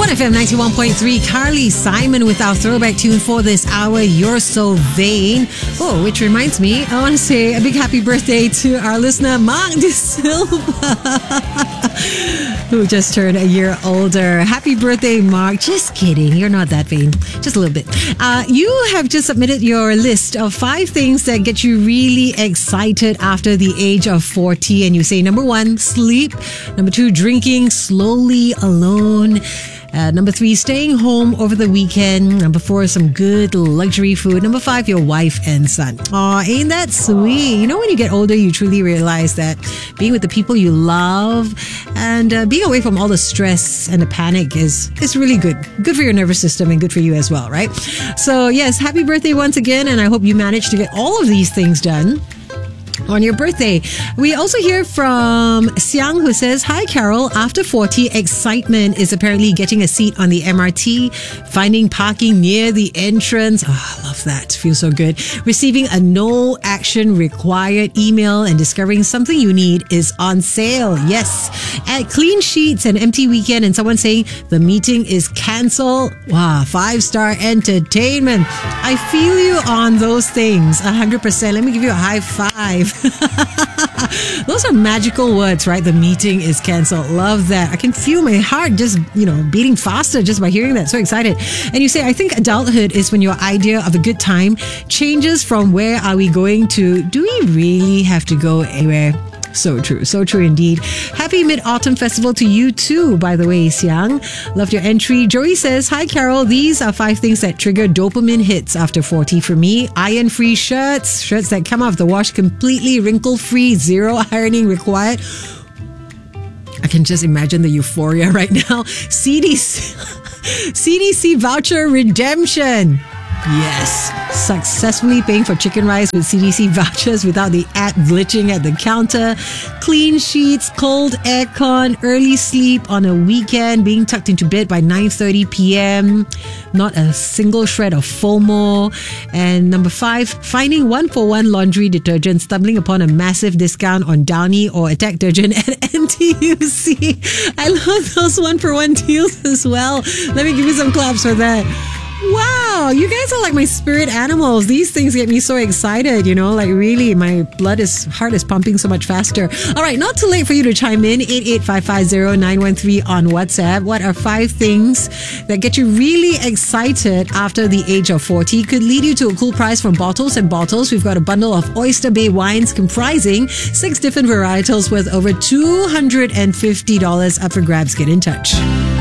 1FM 91.3, Carly Simon with our throwback tune for this hour, You're So Vain. Oh, which reminds me, I want to say a big happy birthday to our listener, Mark De Silva, who just turned a year older. Happy birthday, Mark. Just kidding. You're not that vain. Just a little bit. You have just submitted your list of 5 things that get you really excited after the age of 40. And you say, number 1, sleep. Number 2, drinking slowly alone. Number 3, staying home over the weekend. Number 4, some good luxury food. Number 5, your wife and son. Aw, ain't that sweet? You know, when you get older, you truly realize that being with the people you love and being away from all the stress and the panic is really good. Good for your nervous system and good for you as well, right? So yes, happy birthday once again, and I hope you manage to get all of these things done on your birthday. We also hear from Xiang, who says, "Hi Carol, after 40, excitement is apparently getting a seat on the MRT, finding parking near the entrance." Oh, I love that. Feels so good. Receiving a no action required email and discovering something you need is on sale. Yes. At clean sheets and empty weekend and someone saying the meeting is cancelled. Wow, 5-star entertainment. I feel you on those things 100%. Let me give you a high five. Those are magical words, right? The meeting is cancelled. Love that. I can feel my heart just, beating faster just by hearing that. So excited. And you say, I think adulthood is when your idea of a good time changes from where are we going to do we really have to go anywhere? So true indeed. Happy Mid-Autumn Festival to you too, by the way, Xiang. Loved your entry. Joey says, "Hi Carol, these are 5 things that trigger dopamine hits after 40 for me. Iron-free shirts that come off the wash completely wrinkle-free, 0 ironing required." I can just imagine the euphoria right now. CDC voucher redemption. Yes, successfully paying for chicken rice with CDC vouchers without the app glitching at the counter. Clean sheets, cold aircon, early sleep on a weekend, being tucked into bed by 9:30 p.m. Not a single shred of FOMO. And number 5, finding 1-for-1 laundry detergent, stumbling upon a massive discount on Downy or Attack Detergent at NTUC. I love those 1-for-1 deals as well. Let me give you some claps for that. Wow, you guys are like my spirit animals. These things get me so excited, like really my heart is pumping so much faster. All right, not too late for you to chime in. 88550913 on WhatsApp. What are 5 things that get you really excited after the age of 40? Could lead you to a cool prize from Bottles and Bottles. We've got a bundle of Oyster Bay wines comprising 6 different varietals worth over $250 up for grabs. Get in touch.